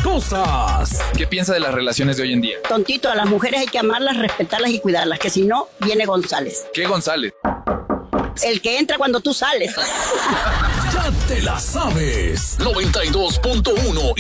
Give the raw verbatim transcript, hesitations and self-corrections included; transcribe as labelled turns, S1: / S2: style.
S1: cosas.
S2: ¿Qué piensa de las relaciones de hoy en día?
S3: Tontito, a las mujeres hay que amarlas, respetarlas y cuidarlas, que si no, viene González.
S2: ¿Qué González?
S3: El que entra cuando tú sales.
S1: Ya te la sabes.
S4: noventa y dos punto uno